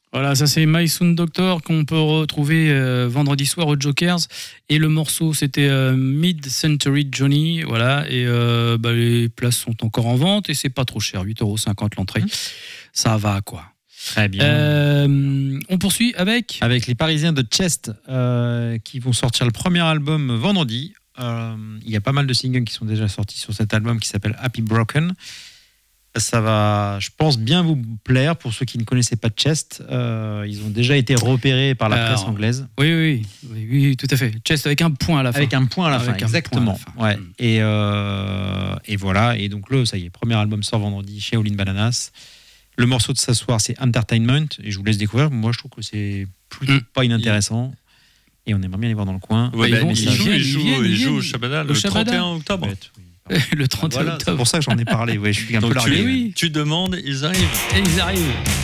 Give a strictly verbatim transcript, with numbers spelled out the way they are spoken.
Voilà, ça c'est My Sound Doctor qu'on peut retrouver euh, vendredi soir au Jokers. Et le morceau c'était euh, Mid-Century Johnny. Voilà, et euh, bah, les places sont encore en vente et c'est pas trop cher, huit euros cinquante l'entrée. Mmh. Ça va quoi. Très bien. Euh, on poursuit avec Avec les Parisiens de Chest euh, qui vont sortir le premier album vendredi. Euh, il y a pas mal de singles qui sont déjà sortis sur cet album qui s'appelle Happy Broken. Ça va, je pense, bien vous plaire pour ceux qui ne connaissaient pas Chest. Euh, ils ont déjà été repérés par la Alors, presse anglaise. Oui, oui, oui, oui, tout à fait. Chest avec un point à la fin. Avec un point à la avec fin, exactement. À la fin. Ouais. Mmh. Et, euh, et voilà. Et donc, là, ça y est, premier album sort vendredi chez All In Bananas. Le morceau de ce soir, c'est Entertainment. Et je vous laisse découvrir. Moi, je trouve que c'est plutôt mmh. pas inintéressant. Et on aimerait bien les voir dans le coin. Ouais, bah, ils, vont, ils, ils, jouent, viennent, ils, jouent, ils, viennent, ils ils jouent au viennent. Shabada le au Shabada. trente et un octobre. Ouais, oui. Le trente et un voilà, octobre. C'est pour ça que j'en ai parlé. Ouais, je suis un Donc peu largué. Tu, oui. tu demandes, ils arrivent. Et ils arrivent.